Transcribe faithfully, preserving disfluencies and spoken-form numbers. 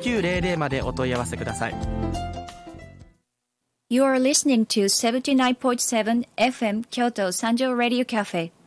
きゅうゼロゼロまでお問い合わせください。 You are listening to seventy-nine point seven エフエム Kyoto Sanjo Radio Cafe.